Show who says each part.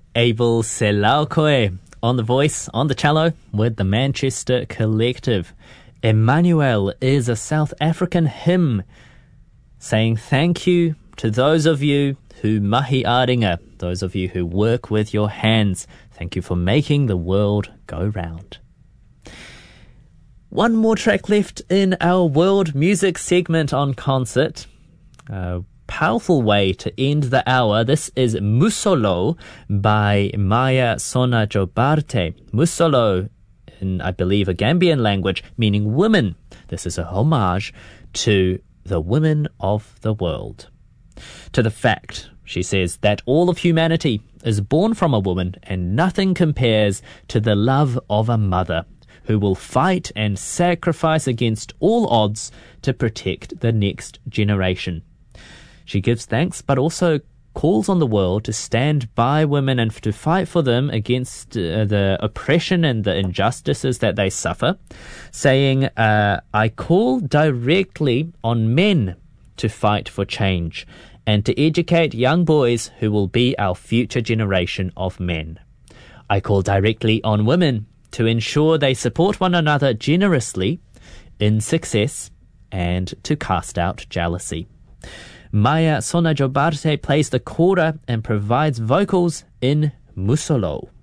Speaker 1: Abel Selaukoe on the voice, on the cello, with the Manchester Collective. Emmanuel is a South African hymn saying thank you to those of you who mahi aringa, those of you who work with your hands. Thank you for making the world go round. One more track left in our world music segment on concert. A powerful way to end the hour. This is Musolo by Maya Sona Jobarte. Musolo, in I believe a Gambian language, meaning women. This is a homage to the women of the world. To the fact, she says, that all of humanity is born from a woman, and nothing compares to the love of a mother who will fight and sacrifice against all odds to protect the next generation. She gives thanks, but also calls on the world to stand by women and to fight for them against the oppression and the injustices that they suffer, saying, I call directly on men to fight for change and to educate young boys who will be our future generation of men. I call directly on women to ensure they support one another generously in success and to cast out jealousy. Maya Sona Jobarte plays the kora and provides vocals in Musolo.